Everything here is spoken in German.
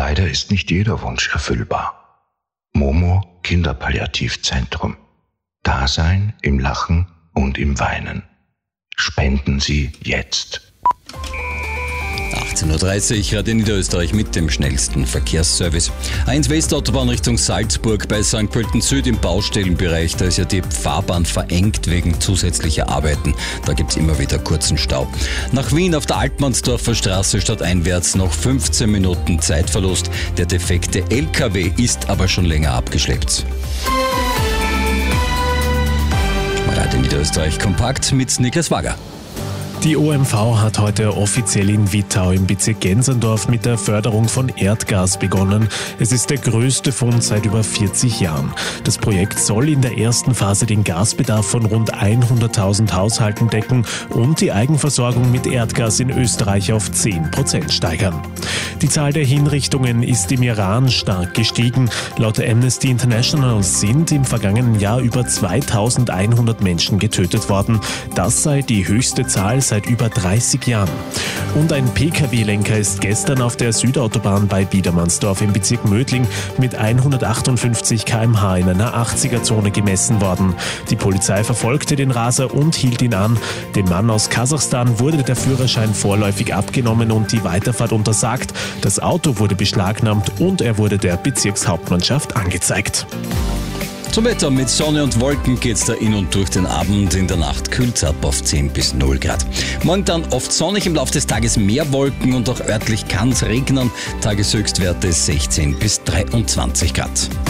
Leider ist nicht jeder Wunsch erfüllbar. Momo Kinderpalliativzentrum. Dasein im Lachen und im Weinen. Spenden Sie jetzt. 18.30 Uhr, Radio Niederösterreich mit dem schnellsten Verkehrsservice. A1 Westautobahn Richtung Salzburg bei St. Pölten Süd im Baustellenbereich. Da ist ja die Fahrbahn verengt wegen zusätzlicher Arbeiten. Da gibt es immer wieder kurzen Stau. Nach Wien auf der Altmannsdorfer Straße stadteinwärts noch 15 Minuten Zeitverlust. Der defekte LKW ist aber schon länger abgeschleppt. Radio Niederösterreich kompakt mit Niklas Wager. Die OMV hat heute offiziell in Wittau im Bezirk Gensendorf mit der Förderung von Erdgas begonnen. Es ist der größte Fund seit über 40 Jahren. Das Projekt soll in der ersten Phase den Gasbedarf von rund 100.000 Haushalten decken und die Eigenversorgung mit Erdgas in Österreich auf 10% steigern. Die Zahl der Hinrichtungen ist im Iran stark gestiegen. Laut Amnesty International sind im vergangenen Jahr über 2.100 Menschen getötet worden. Das sei die höchste Zahl seit über 30 Jahren. Und ein Pkw-Lenker ist gestern auf der Südautobahn bei Biedermannsdorf im Bezirk Mödling mit 158 km/h in einer 80er-Zone gemessen worden. Die Polizei verfolgte den Raser und hielt ihn an. Dem Mann aus Kasachstan wurde der Führerschein vorläufig abgenommen und die Weiterfahrt untersagt. Das Auto wurde beschlagnahmt und er wurde der Bezirkshauptmannschaft angezeigt. Zum Wetter mit Sonne und Wolken geht's da in und durch den Abend. In der Nacht kühlt's ab auf 10 bis 0 Grad. Morgen dann oft sonnig, im Laufe des Tages mehr Wolken und auch örtlich kann's regnen. Tageshöchstwerte 16 bis 23 Grad.